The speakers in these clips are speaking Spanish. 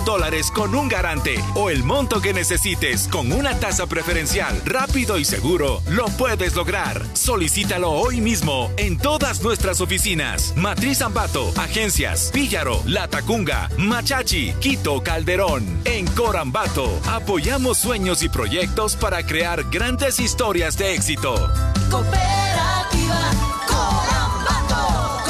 $1,000 con un garante o el monto que necesites con una tasa preferencial, rápido y seguro, lo puedes lograr. Solicítalo hoy mismo en todas nuestras oficinas. Matriz Ambato, Agencias, Píllaro, Latacunga, Machachi, Quito, Calderón. En Corambato, apoyamos sueños y proyectos para crear grandes historias de éxito. Cooperativa Corambato.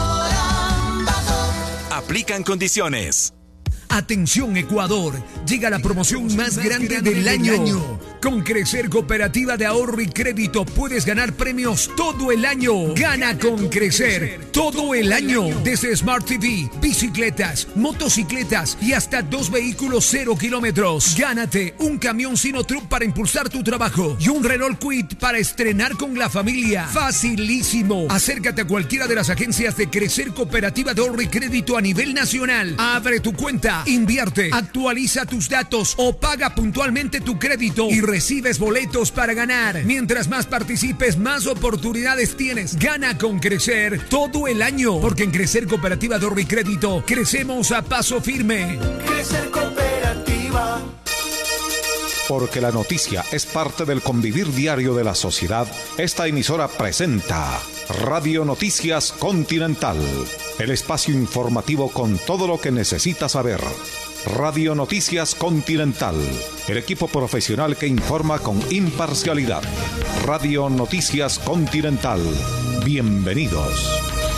Aplican condiciones. Atención Ecuador, llega la promoción más grande del año. Con Crecer Cooperativa de Ahorro y Crédito puedes ganar premios todo el año. Gana con Crecer todo el año. Desde Smart TV, bicicletas, motocicletas y hasta 2 vehículos 0 kilómetros. Gánate un camión Sinotruck para impulsar tu trabajo y un Renault Kwid para estrenar con la familia. Facilísimo. Acércate a cualquiera de las agencias de Crecer Cooperativa de Ahorro y Crédito a nivel nacional. Abre tu cuenta, invierte, actualiza tus datos o paga puntualmente tu crédito y recibes boletos para ganar. Mientras más participes, más oportunidades tienes. Gana con Crecer todo el año, porque en Crecer Cooperativa de Ahorro y Crédito crecemos a paso firme. Crecer Cooperativa. Porque la noticia es parte del convivir diario de la sociedad, esta emisora presenta Radio Noticias Continental, el espacio informativo con todo lo que necesitas saber. Radio Noticias Continental, el equipo profesional que informa con imparcialidad. Radio Noticias Continental, bienvenidos.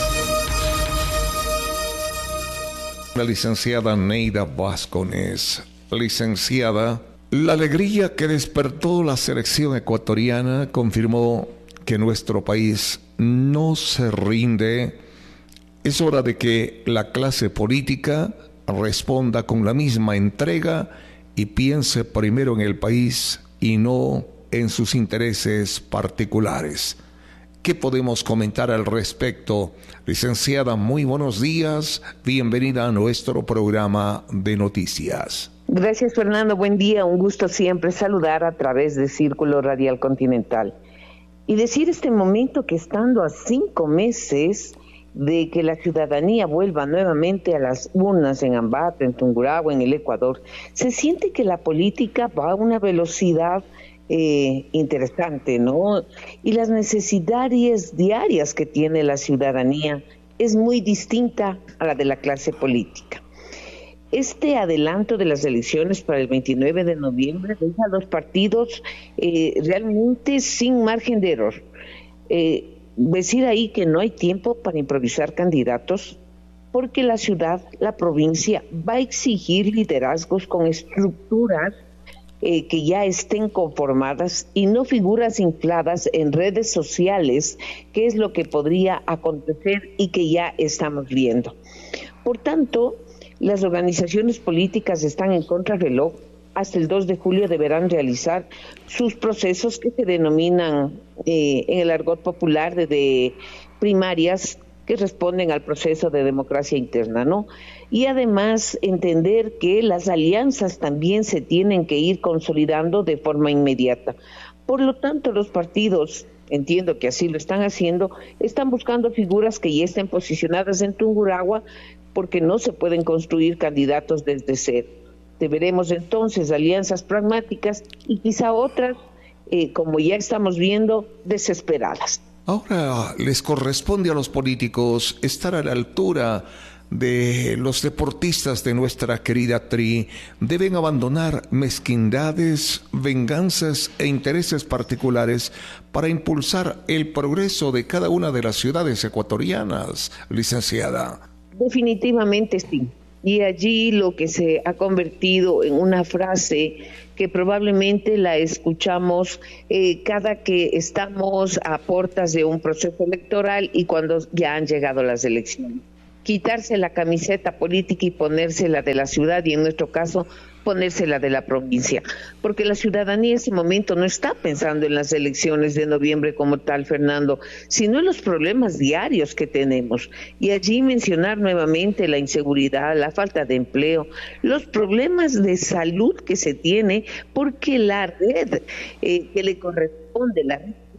La licenciada Neida Vascones. Licenciada, la alegría que despertó la selección ecuatoriana confirmó que nuestro país no se rinde. Es hora de que la clase política responda con la misma entrega y piense primero en el país y no en sus intereses particulares. ¿Qué podemos comentar al respecto? Licenciada, muy buenos días. Bienvenida a nuestro programa de noticias. Gracias, Fernando. Buen día. Un gusto siempre saludar a través de Círculo Radial Continental. Y decir este momento que estando a 5 meses de que la ciudadanía vuelva nuevamente a las urnas en Ambato, en Tungurahua, en el Ecuador, se siente que la política va a una velocidad interesante, ¿no? Y las necesidades diarias que tiene la ciudadanía es muy distinta a la de la clase política. Este adelanto de las elecciones para el 29 de noviembre deja a los partidos realmente sin margen de error. Decir ahí que no hay tiempo para improvisar candidatos, porque la ciudad, la provincia, va a exigir liderazgos con estructuras que ya estén conformadas y no figuras infladas en redes sociales, que es lo que podría acontecer y que ya estamos viendo. Por tanto, las organizaciones políticas están en contrarreloj. Hasta el 2 de julio deberán realizar sus procesos que se denominan en el argot popular de primarias, que responden al proceso de democracia interna, ¿no? Y además entender que las alianzas también se tienen que ir consolidando de forma inmediata. Por lo tanto, los partidos, entiendo que así lo están haciendo, están buscando figuras que ya estén posicionadas en Tungurahua, porque no se pueden construir candidatos desde cero. Deberemos entonces alianzas pragmáticas y quizá otras, como ya estamos viendo, desesperadas. Ahora les corresponde a los políticos estar a la altura de los deportistas de nuestra querida Tri. Deben abandonar mezquindades, venganzas e intereses particulares para impulsar el progreso de cada una de las ciudades ecuatorianas, licenciada. Definitivamente sí. Y allí lo que se ha convertido en una frase que probablemente la escuchamos cada que estamos a puertas de un proceso electoral y cuando ya han llegado las elecciones. Quitarse la camiseta política y ponérsela de la ciudad, y en nuestro caso ponérsela de la provincia, porque la ciudadanía en ese momento no está pensando en las elecciones de noviembre como tal, Fernando, sino en los problemas diarios que tenemos. Y allí mencionar nuevamente la inseguridad, la falta de empleo, los problemas de salud que se tiene, porque la red que le corresponde, la red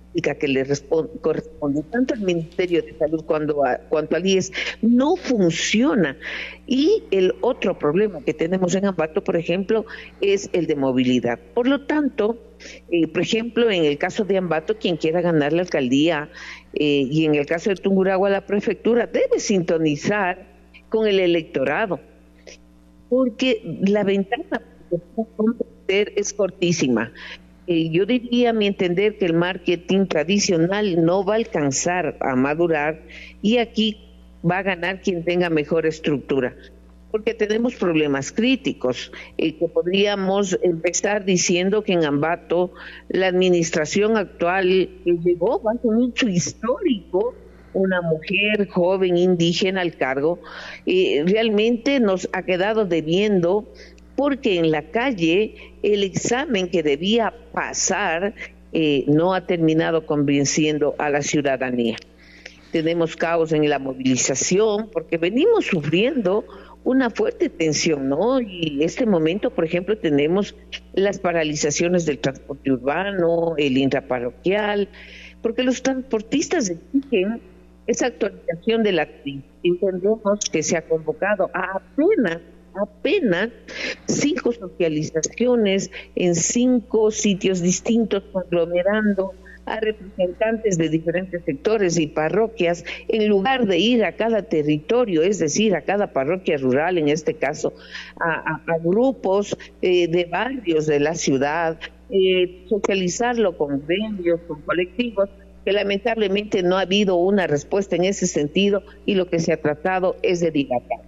política que le corresponde tanto al Ministerio de Salud cuanto al IES no funciona. Y el otro problema que tenemos en Ambato, por ejemplo, es el de movilidad. Por lo tanto, por ejemplo, en el caso de Ambato, quien quiera ganar la alcaldía y en el caso de Tungurahua la prefectura, debe sintonizar con el electorado, porque la ventana es cortísima. Yo diría, a mi entender, que el marketing tradicional no va a alcanzar a madurar y aquí va a ganar quien tenga mejor estructura, porque tenemos problemas críticos, que podríamos empezar diciendo que en Ambato la administración actual llegó bajo un hecho histórico, una mujer joven indígena al cargo, realmente nos ha quedado debiendo, porque en la calle el examen que debía pasar no ha terminado convenciendo a la ciudadanía. Tenemos caos en la movilización porque venimos sufriendo una fuerte tensión, ¿no? Y este momento, por ejemplo, tenemos las paralizaciones del transporte urbano, el intraparroquial, porque los transportistas exigen esa actualización de la TRI. Entendemos que se ha convocado a apenas 5 socializaciones en 5 sitios distintos, conglomerando a representantes de diferentes sectores y parroquias, en lugar de ir a cada territorio, es decir, a cada parroquia rural, en este caso, a grupos de barrios de la ciudad, socializarlo con gremios, con colectivos, que lamentablemente no ha habido una respuesta en ese sentido y lo que se ha tratado es de dilatar.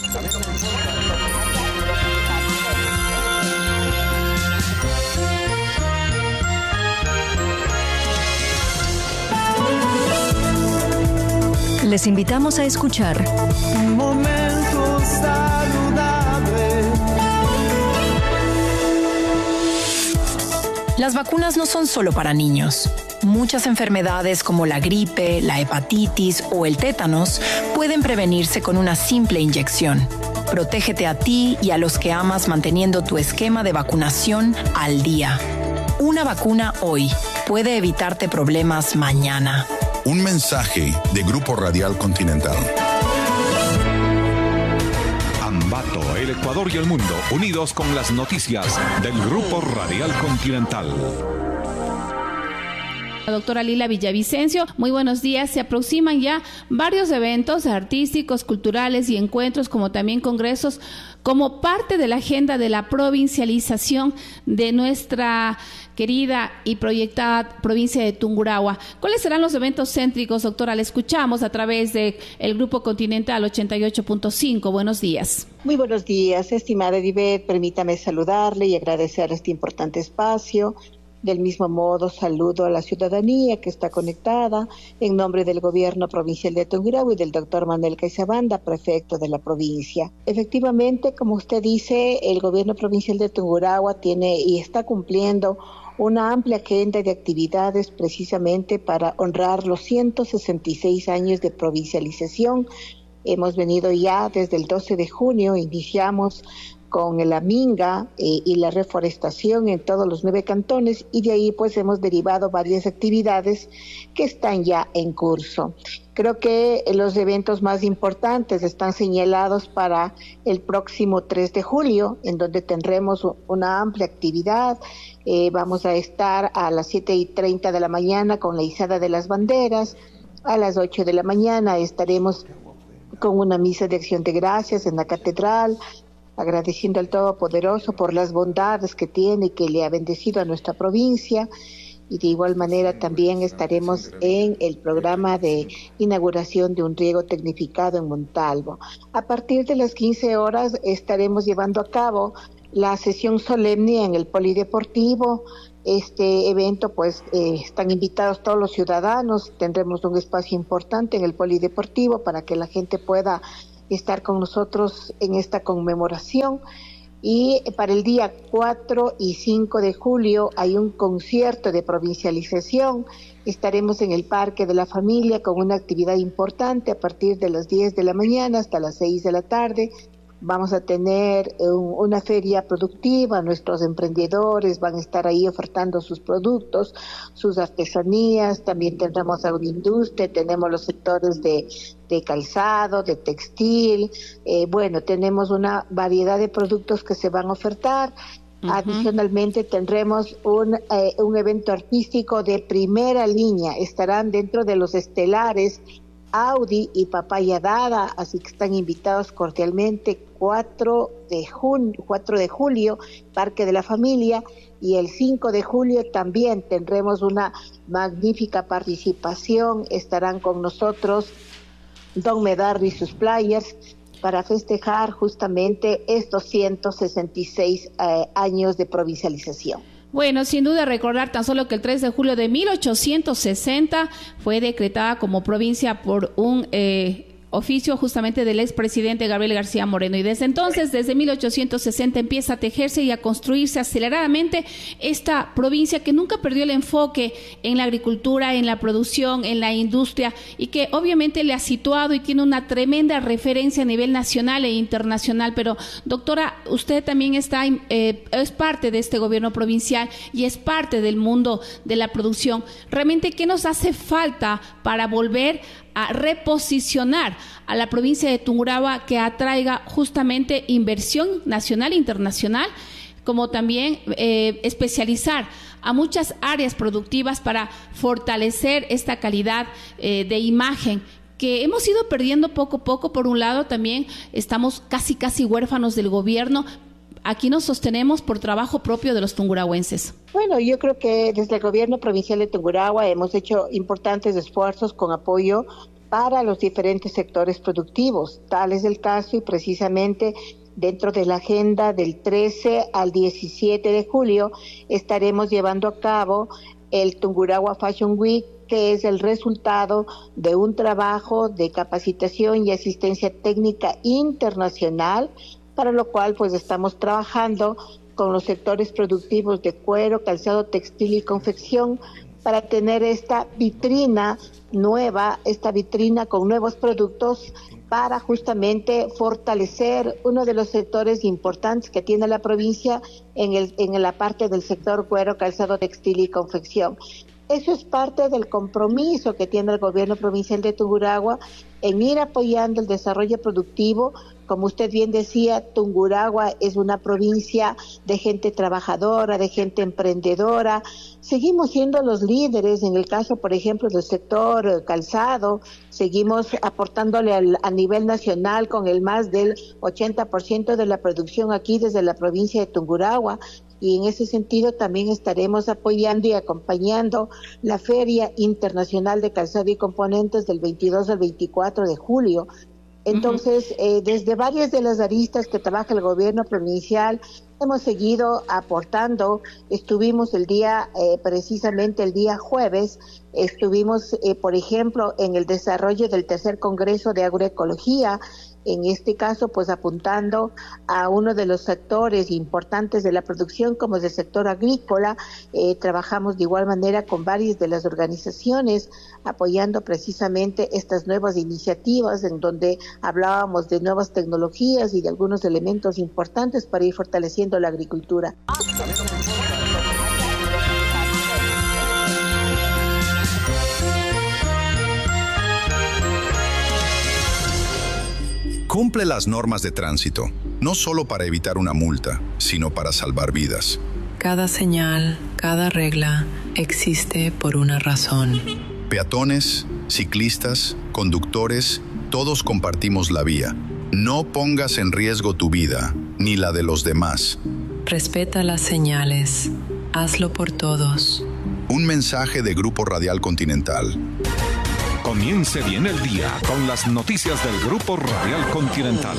Les invitamos a escuchar Un momento saludable. Las vacunas no son solo para niños. Muchas enfermedades como la gripe, la hepatitis o el tétanos pueden prevenirse con una simple inyección. Protégete a ti y a los que amas manteniendo tu esquema de vacunación al día. Una vacuna hoy puede evitarte problemas mañana. Un mensaje de Grupo Radial Continental. Ambato, el Ecuador y el mundo, unidos con las noticias del Grupo Radial Continental. La doctora Lila Villavicencio, muy buenos días. Se aproximan ya varios eventos artísticos, culturales y encuentros, como también congresos, como parte de la agenda de la provincialización de nuestra querida y proyectada provincia de Tungurahua. ¿Cuáles serán los eventos céntricos, doctora? Le escuchamos a través del Grupo Continental 88.5. Buenos días. Muy buenos días, estimada Edibet. Permítame saludarle y agradecer este importante espacio. Del mismo modo, saludo a la ciudadanía que está conectada en nombre del Gobierno Provincial de Tungurahua y del doctor Manuel Caizabanda, prefecto de la provincia. Efectivamente, como usted dice, el Gobierno Provincial de Tungurahua tiene y está cumpliendo una amplia agenda de actividades precisamente para honrar los 166 años de provincialización. Hemos venido ya desde el 12 de junio, iniciamos con la minga y la reforestación en todos los 9 cantones, y de ahí pues hemos derivado varias actividades que están ya en curso. Creo que los eventos más importantes están señalados para el próximo 3 de julio, en donde tendremos una amplia actividad. Vamos a estar a las 7:30 de la mañana con la izada de las banderas. A las 8 de la mañana estaremos con una misa de acción de gracias en la catedral, agradeciendo al Todopoderoso por las bondades que tiene y que le ha bendecido a nuestra provincia. Y de igual manera también estaremos en el programa de inauguración de un riego tecnificado en Montalvo. A partir de las 15 horas estaremos llevando a cabo la sesión solemne en el Polideportivo. Este evento, pues, están invitados todos los ciudadanos. Tendremos un espacio importante en el Polideportivo para que la gente pueda estar con nosotros en esta conmemoración. Y para el día 4 y 5 de julio hay un concierto de provincialización. Estaremos en el Parque de la Familia con una actividad importante a partir de las 10 de la mañana hasta las 6 de la tarde, Vamos a tener una feria productiva, nuestros emprendedores van a estar ahí ofertando sus productos, sus artesanías, también tendremos agroindustria, tenemos los sectores de calzado, de textil, tenemos una variedad de productos que se van a ofertar. Adicionalmente tendremos un evento artístico de primera línea, estarán dentro de los estelares Audi y Papaya Dada, así que están invitados cordialmente. 4 de julio, Parque de la Familia, y el 5 de julio también tendremos una magnífica participación. Estarán con nosotros Don Medardo y sus players para festejar justamente estos 166 años de provincialización. Bueno, sin duda recordar tan solo que el 3 de julio de 1860 fue decretada como provincia por un oficio justamente del expresidente Gabriel García Moreno, y desde entonces, desde 1860, empieza a tejerse y a construirse aceleradamente esta provincia que nunca perdió el enfoque en la agricultura, en la producción, en la industria, y que obviamente le ha situado y tiene una tremenda referencia a nivel nacional e internacional. Pero doctora, usted también es parte de este gobierno provincial y es parte del mundo de la producción. Realmente, ¿qué nos hace falta para volver a reposicionar a la provincia de Tungurahua, que atraiga justamente inversión nacional e internacional, como también especializar a muchas áreas productivas para fortalecer esta calidad de imagen que hemos ido perdiendo poco a poco? Por un lado, también estamos casi huérfanos del gobierno. Aquí nos sostenemos por trabajo propio de los tungurahuenses. Bueno, yo creo que desde el gobierno provincial de Tungurahua hemos hecho importantes esfuerzos con apoyo para los diferentes sectores productivos. Tal es el caso, y precisamente dentro de la agenda del 13 al 17 de julio estaremos llevando a cabo el Tungurahua Fashion Week, que es el resultado de un trabajo de capacitación y asistencia técnica internacional, para lo cual pues estamos trabajando con los sectores productivos de cuero, calzado, textil y confección, para tener esta vitrina nueva, esta vitrina con nuevos productos, para justamente fortalecer uno de los sectores importantes que tiene la provincia en la parte del sector cuero, calzado, textil y confección. Eso es parte del compromiso que tiene el gobierno provincial de Tungurahua en ir apoyando el desarrollo productivo. Como usted bien decía, Tungurahua es una provincia de gente trabajadora, de gente emprendedora. Seguimos siendo los líderes en el caso, por ejemplo, del sector calzado. Seguimos aportándole a nivel nacional con el más del 80% de la producción aquí desde la provincia de Tungurahua. Y en ese sentido también estaremos apoyando y acompañando la Feria Internacional de Calzado y Componentes del 22 al 24 de julio. Entonces, desde varias de las aristas que trabaja el gobierno provincial, hemos seguido aportando. Estuvimos precisamente el día jueves, estuvimos, por ejemplo, en el desarrollo del tercer Congreso de Agroecología, en este caso, pues apuntando a uno de los sectores importantes de la producción, como es el sector agrícola. Trabajamos de igual manera con varias de las organizaciones, apoyando precisamente estas nuevas iniciativas, en donde hablábamos de nuevas tecnologías y de algunos elementos importantes para ir fortaleciendo la agricultura. Cumple las normas de tránsito, no solo para evitar una multa, sino para salvar vidas. Cada señal, cada regla existe por una razón. Peatones, ciclistas, conductores, todos compartimos la vía. No pongas en riesgo tu vida, ni la de los demás. Respeta las señales. Hazlo por todos. Un mensaje de Grupo Radial Continental. Comience bien el día con las noticias del Grupo Radial Continental.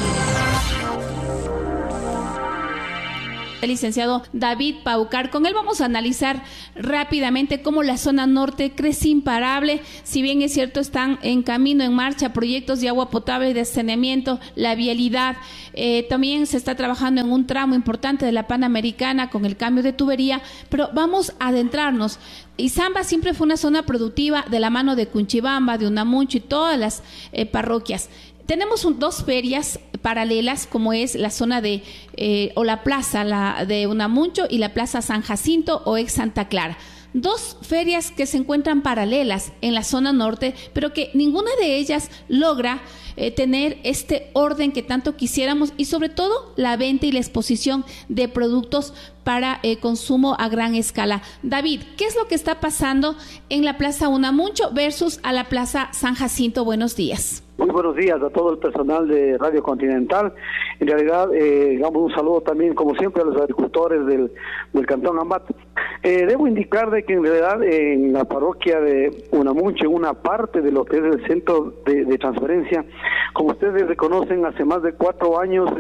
El licenciado David Paucar. Con él vamos a analizar rápidamente cómo la zona norte crece imparable. Si bien es cierto, están en camino, en marcha, proyectos de agua potable y de saneamiento, la vialidad. También se está trabajando en un tramo importante de la Panamericana con el cambio de tubería, pero vamos a adentrarnos. Izamba siempre fue una zona productiva de la mano de Cunchibamba, de Unamuncho y todas las parroquias. Tenemos dos ferias paralelas, como es la zona de o la plaza de Unamuncho y la plaza San Jacinto o ex Santa Clara. Dos ferias que se encuentran paralelas en la zona norte, pero que ninguna de ellas logra tener este orden que tanto quisiéramos, y sobre todo la venta y la exposición de productos para consumo a gran escala. David, ¿qué es lo que está pasando en la Plaza Unamuncho versus a la Plaza San Jacinto? Buenos días. Muy buenos días a todo el personal de Radio Continental. En realidad, damos un saludo también, como siempre, a los agricultores del Cantón Ambato. Debo indicar de que en realidad en la parroquia de Unamuncho, en una parte de lo que es el centro de transferencia, como ustedes reconocen, hace más de 4 años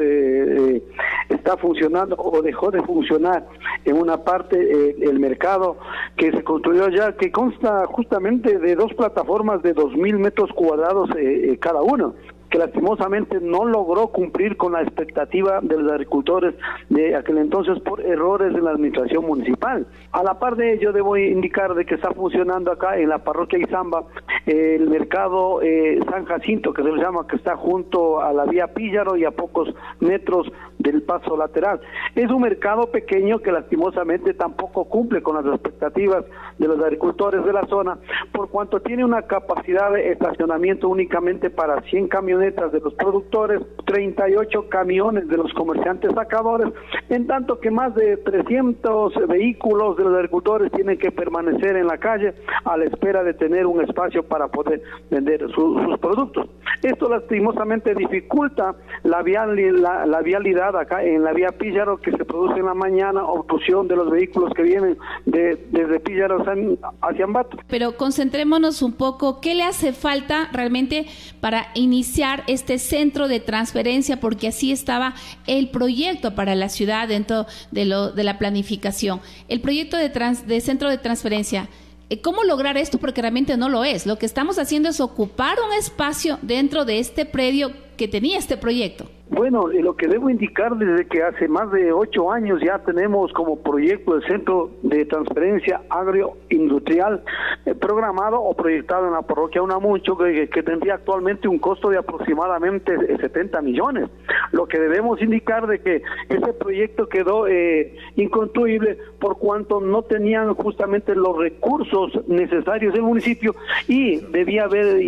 está funcionando o dejó de funcionar en una parte el mercado que se construyó ya, que consta justamente de 2 plataformas de 2.000 metros cuadrados cada uno, que lastimosamente no logró cumplir con la expectativa de los agricultores de aquel entonces por errores en la administración municipal. A la par de ello, debo indicar de que está funcionando acá en la parroquia Izamba el mercado San Jacinto, que se le llama, que está junto a la vía Píllaro y a pocos metros del paso lateral. Es un mercado pequeño que lastimosamente tampoco cumple con las expectativas de los agricultores de la zona, por cuanto tiene una capacidad de estacionamiento únicamente para 100 camionetas de los productores, 38 camiones de los comerciantes sacadores, en tanto que más de 300 vehículos de los agricultores tienen que permanecer en la calle a la espera de tener un espacio para poder vender sus productos. Esto lastimosamente dificulta la vialidad acá en la vía Píllaro, que se produce en la mañana, obstrucción de los vehículos que vienen desde Píllaro hacia Ambato. Pero concentrémonos un poco, ¿qué le hace falta realmente para iniciar este centro de transferencia? Porque así estaba el proyecto para la ciudad dentro de la planificación. El proyecto de centro de transferencia, ¿cómo lograr esto? Porque realmente no lo es. Lo que estamos haciendo es ocupar un espacio dentro de este predio que tenía este proyecto. Bueno, lo que debo indicar desde que hace más de 8 años ya tenemos como proyecto el Centro de Transferencia Agroindustrial programado o proyectado en la parroquia Unamuncho, que tendría actualmente un costo de aproximadamente 70 millones. Lo que debemos indicar de que ese proyecto quedó inconcluible por cuanto no tenían justamente los recursos necesarios del municipio, y debía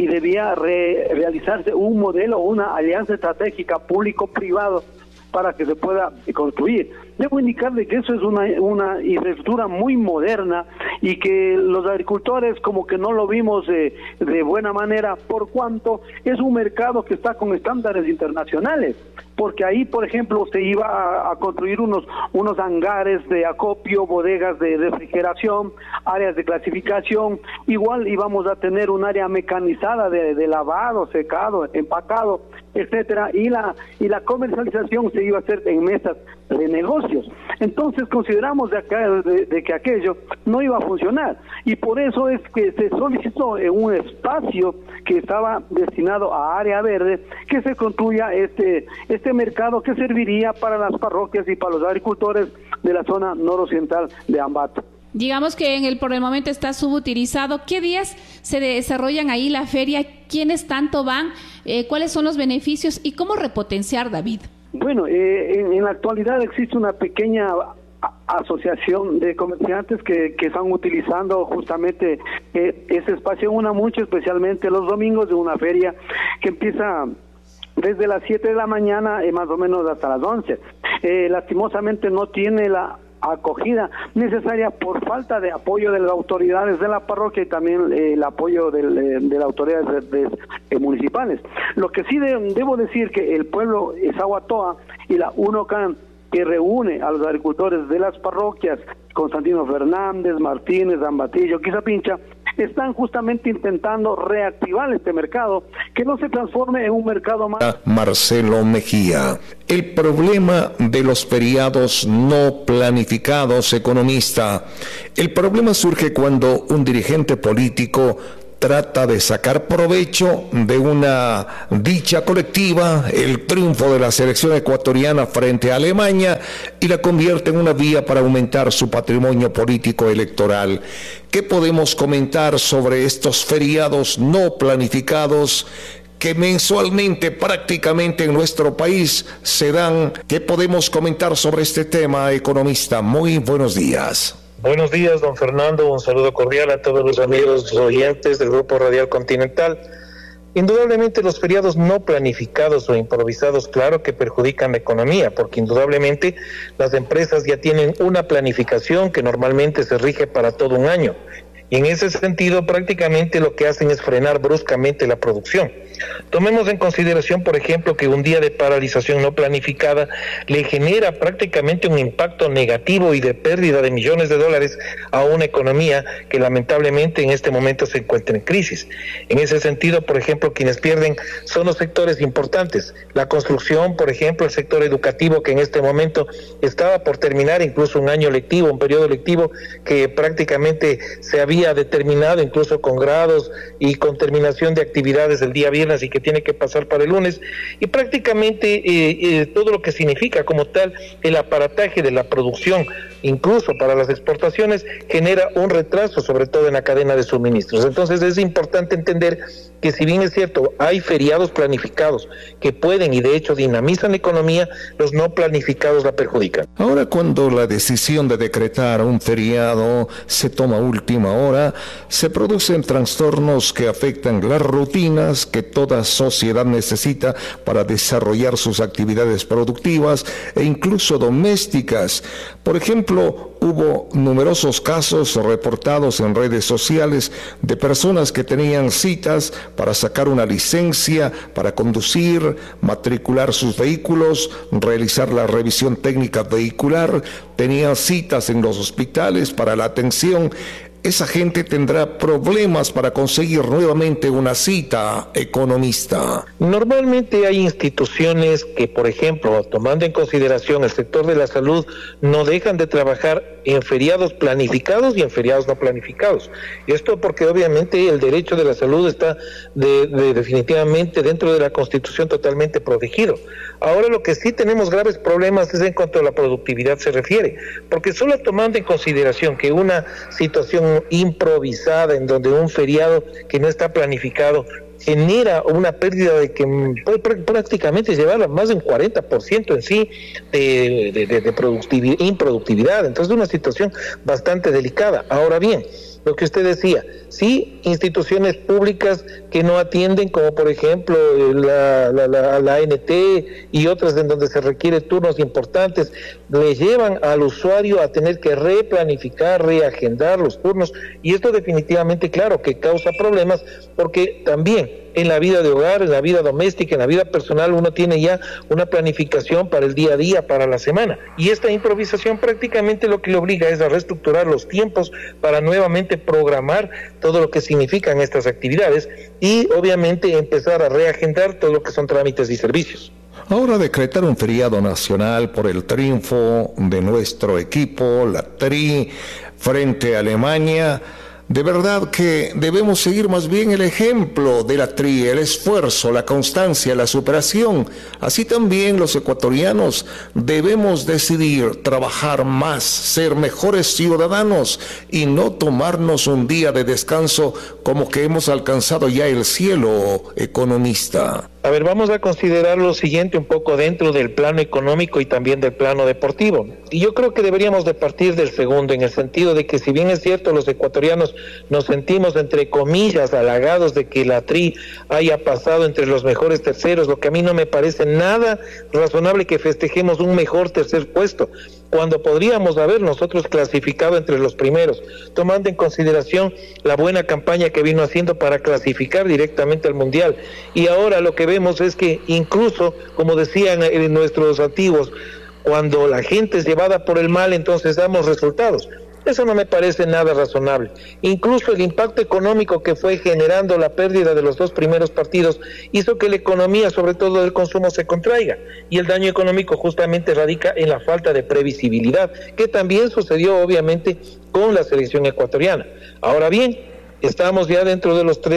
realizarse un modelo, una alianza estratégica público-privado para que se pueda construir. Debo indicar de que eso es una infraestructura muy moderna y que los agricultores como que no lo vimos de buena manera, por cuanto es un mercado que está con estándares internacionales, porque ahí, por ejemplo, se iba a construir unos hangares de acopio, bodegas de refrigeración, áreas de clasificación, igual íbamos a tener un área mecanizada de lavado, secado, empacado, etcétera, y la comercialización se iba a hacer en mesas de negocios. Entonces consideramos de que aquello no iba a funcionar, y por eso es que se solicitó en un espacio que estaba destinado a área verde que se construya este mercado que serviría para las parroquias y para los agricultores de la zona noroccidental de Ambato. Digamos que por el momento está subutilizado. ¿Qué días se desarrollan ahí la feria? ¿Quiénes tanto van? ¿Cuáles son los beneficios? ¿Y cómo repotenciar, David? Bueno, en la actualidad existe una pequeña asociación de comerciantes que están utilizando justamente ese espacio en Unamuncho, especialmente los domingos, de una feria que empieza desde las 7 de la mañana más o menos hasta las 11. Lastimosamente no tiene la acogida necesaria por falta de apoyo de las autoridades de la parroquia y también el apoyo de las autoridades municipales. Lo que sí debo decir que el pueblo Esahuatoa y la UNOCAN, que reúne a los agricultores de las parroquias Constantino Fernández, Martínez, Ambatillo, Quizapincha, están justamente intentando reactivar este mercado, que no se transforme en un mercado más. Marcelo Mejía. El problema de los feriados no planificados, economista. El problema surge cuando un dirigente político trata de sacar provecho de una dicha colectiva, el triunfo de la selección ecuatoriana frente a Alemania, y la convierte en una vía para aumentar su patrimonio político electoral. ¿Qué podemos comentar sobre estos feriados no planificados que mensualmente prácticamente en nuestro país se dan. ¿Qué podemos comentar sobre este tema, economista? Muy buenos días. Buenos días, don Fernando. Un saludo cordial a todos los amigos oyentes del Grupo Radial Continental. Indudablemente los feriados no planificados o improvisados, claro que perjudican la economía, porque indudablemente las empresas ya tienen una planificación que normalmente se rige para todo un año. Y en ese sentido prácticamente lo que hacen es frenar bruscamente la producción. Tomemos en consideración, por ejemplo, que un día de paralización no planificada le genera prácticamente un impacto negativo y de pérdida de millones de dólares a una economía que lamentablemente en este momento se encuentra en crisis. En ese sentido, por ejemplo, quienes pierden son los sectores importantes. La construcción, por ejemplo, el sector educativo que en este momento estaba por terminar incluso un año lectivo, un periodo lectivo que prácticamente se había determinado incluso con grados y con terminación de actividades el día viernes y que tiene que pasar para el lunes, y prácticamente todo lo que significa como tal el aparataje de la producción, incluso para las exportaciones, genera un retraso, sobre todo en la cadena de suministros. Entonces es importante entender que si bien es cierto, hay feriados planificados que pueden y de hecho dinamizan la economía, los no planificados la perjudican. Ahora, cuando la decisión de decretar un feriado se toma a última hora, se producen trastornos que afectan las rutinas que toda sociedad necesita para desarrollar sus actividades productivas e incluso domésticas. Por ejemplo, hubo numerosos casos reportados en redes sociales de personas que tenían citas para sacar una licencia, para conducir, matricular sus vehículos, realizar la revisión técnica vehicular, tenían citas en los hospitales para la atención. Esa gente tendrá problemas para conseguir nuevamente una cita, economista. Normalmente hay instituciones que, por ejemplo, tomando en consideración el sector de la salud, no dejan de trabajar en feriados planificados y en feriados no planificados. Esto porque obviamente el derecho de la salud está definitivamente dentro de la Constitución totalmente protegido. Ahora lo que sí tenemos graves problemas es en cuanto a la productividad se refiere, porque solo tomando en consideración que una situación improvisada en donde un feriado que no está planificado genera una pérdida de que puede prácticamente llevar a más de un 40% en sí de improductividad. Entonces es una situación bastante delicada. Ahora bien, lo que usted decía, sí, instituciones públicas que no atienden, como por ejemplo la ANT y otras en donde se requiere turnos importantes, le llevan al usuario a tener que replanificar, reagendar los turnos, y esto definitivamente, claro, que causa problemas, porque también en la vida de hogar, en la vida doméstica, en la vida personal, uno tiene ya una planificación para el día a día, para la semana, y esta improvisación prácticamente lo que le obliga es a reestructurar los tiempos para nuevamente programar todo lo que significan estas actividades y obviamente empezar a reagendar todo lo que son trámites y servicios. Ahora, decretar un feriado nacional por el triunfo de nuestro equipo, la TRI, frente a Alemania. De verdad que debemos seguir más bien el ejemplo de la TRI, el esfuerzo, la constancia, la superación. Así también los ecuatorianos debemos decidir trabajar más, ser mejores ciudadanos y no tomarnos un día de descanso como que hemos alcanzado ya el cielo, economista. A ver, vamos a considerar lo siguiente un poco dentro del plano económico y también del plano deportivo. Y yo creo que deberíamos de partir del segundo, en el sentido de que si bien es cierto los ecuatorianos nos sentimos entre comillas halagados de que la TRI haya pasado entre los mejores terceros, lo que a mí no me parece nada razonable que festejemos un mejor tercer puesto, cuando podríamos haber nosotros clasificado entre los primeros, tomando en consideración la buena campaña que vino haciendo para clasificar directamente al Mundial. Y ahora lo que vemos es que incluso, como decían nuestros antiguos, cuando la gente es llevada por el mal, entonces damos resultados. Eso no me parece nada razonable. Incluso el impacto económico que fue generando la pérdida de los dos primeros partidos hizo que la economía, sobre todo el consumo, se contraiga. Y el daño económico justamente radica en la falta de previsibilidad, que también sucedió obviamente con la selección ecuatoriana. Ahora bien, estamos ya dentro de los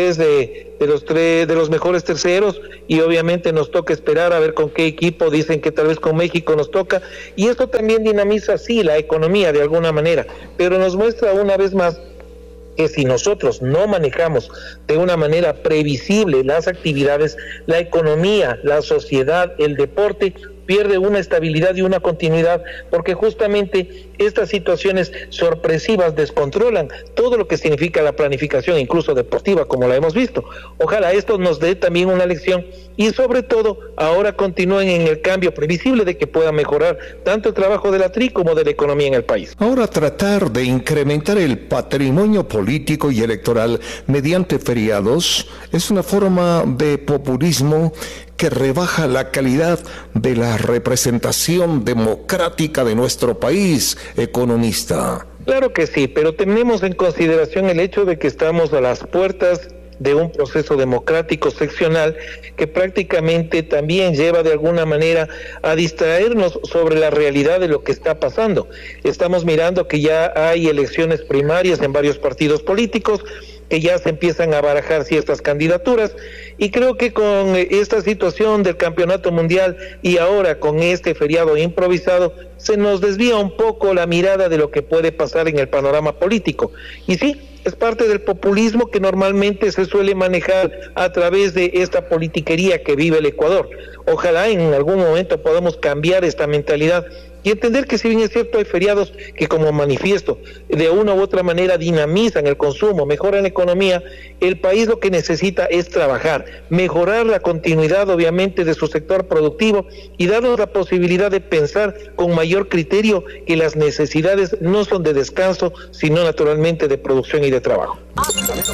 de los mejores terceros y obviamente nos toca esperar a ver con qué equipo. Dicen que tal vez con México nos toca, y esto también dinamiza sí la economía de alguna manera, pero nos muestra una vez más que si nosotros no manejamos de una manera previsible las actividades, la economía, la sociedad, el deporte, pierde una estabilidad y una continuidad, porque justamente estas situaciones sorpresivas descontrolan todo lo que significa la planificación, incluso deportiva, como la hemos visto. Ojalá esto nos dé también una lección y sobre todo ahora continúen en el cambio previsible de que pueda mejorar tanto el trabajo de la TRI como de la economía en el país. Ahora tratar de incrementar el patrimonio político y electoral mediante feriados es una forma de populismo que rebaja la calidad de la representación democrática de nuestro país, economista. Claro que sí, pero tenemos en consideración el hecho de que estamos a las puertas de un proceso democrático seccional que prácticamente también lleva de alguna manera a distraernos sobre la realidad de lo que está pasando. Estamos mirando que ya hay elecciones primarias en varios partidos políticos, que ya se empiezan a barajar ciertas candidaturas, y creo que con esta situación del campeonato mundial y ahora con este feriado improvisado se nos desvía un poco la mirada de lo que puede pasar en el panorama político. Y sí, es parte del populismo que normalmente se suele manejar a través de esta politiquería que vive el Ecuador. Ojalá en algún momento podamos cambiar esta mentalidad y entender que si bien es cierto hay feriados que como manifiesto de una u otra manera dinamizan el consumo, mejoran la economía, el país lo que necesita es trabajar, mejorar la continuidad obviamente de su sector productivo y darnos la posibilidad de pensar con mayor criterio que las necesidades no son de descanso, sino naturalmente de producción y de trabajo.